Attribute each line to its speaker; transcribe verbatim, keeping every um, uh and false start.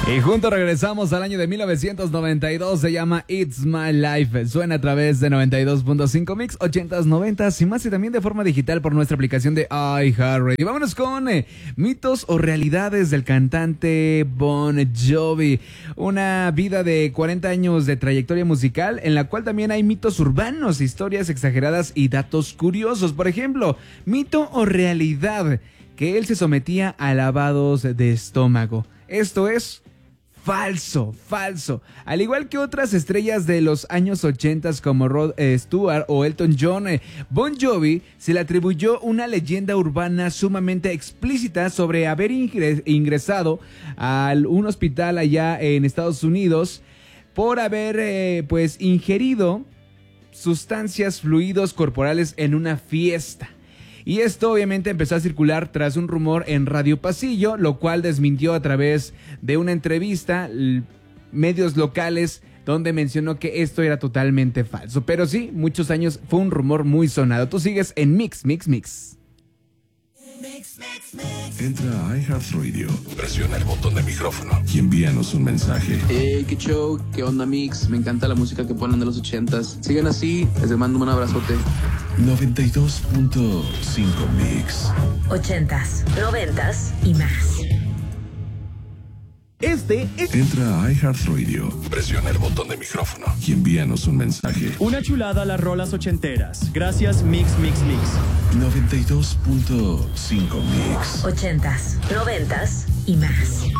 Speaker 1: Y juntos regresamos al año de mil novecientos noventa y dos, se llama It's My Life, suena a través de noventa y dos punto cinco Mix, ochentas, noventas y más, y también de forma digital por nuestra aplicación de iHeartRadio. Y vámonos con eh, mitos o realidades del cantante Bon Jovi, una vida de cuarenta años de trayectoria musical en la cual también hay mitos urbanos, historias exageradas y datos curiosos. Por ejemplo, mito o realidad, que él se sometía a lavados de estómago. Esto es falso, falso. Al igual que otras estrellas de los años ochenta como Rod eh, Stewart o Elton John, eh, Bon Jovi se le atribuyó una leyenda urbana sumamente explícita sobre haber ingres- ingresado a un hospital allá en Estados Unidos por haber eh, pues ingerido sustancias, fluidos corporales en una fiesta. Y esto obviamente empezó a circular tras un rumor en Radio Pasillo, lo cual desmintió a través de una entrevista l- medios locales donde mencionó que esto era totalmente falso. Pero sí, muchos años fue un rumor muy sonado. Tú sigues en Mix, Mix, Mix.
Speaker 2: Entra a iHeartRadio, presiona el botón de micrófono y envíanos un mensaje.
Speaker 3: Hey, qué show, qué onda Mix, me encanta la música que ponen de los ochentas. Sigan así, les mando un abrazote.
Speaker 2: noventa y dos punto cinco Mix.
Speaker 4: Ochentas, noventas y más.
Speaker 1: Este es...
Speaker 2: Entra a iHeartRadio, presiona el botón de micrófono y envíanos un mensaje.
Speaker 5: Una chulada las rolas ochenteras. Gracias Mix, Mix, Mix.
Speaker 2: noventa y dos punto cinco Mix.
Speaker 4: Ochentas, noventas y más.